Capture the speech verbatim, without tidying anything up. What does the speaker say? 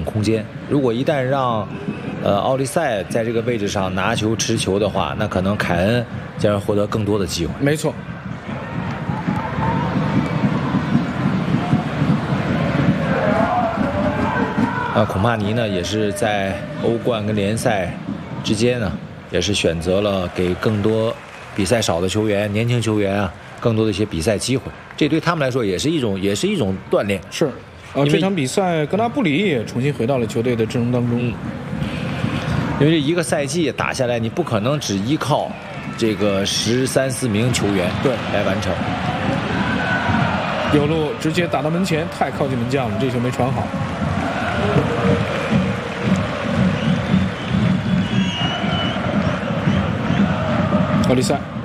空间。如果一旦让呃奥利塞在这个位置上拿球持球的话，那可能凯恩将会获得更多的机会。 没错。 啊，孔帕尼呢也是在欧冠跟联赛之间呢，也是选择了给更多比赛少的球员、年轻球员啊，更多的一些比赛机会。这对他们来说也是一种，也是一种锻炼。 是，呃，这场比赛格纳布里也重新回到了球队的阵容当中。 嗯，因为这一个赛季打下来，你不可能只依靠这个十三四名球员对来完成。 右路直接打到门前，太靠近门将了，这球没传好。奥利塞。